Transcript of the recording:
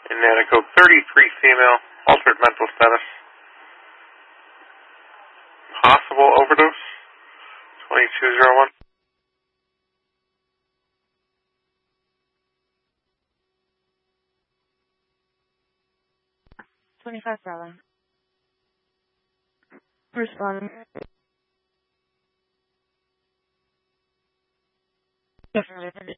And code 33 female, altered mental status. Possible overdose, 2201. 25 Bravo. Respond. Affirmative.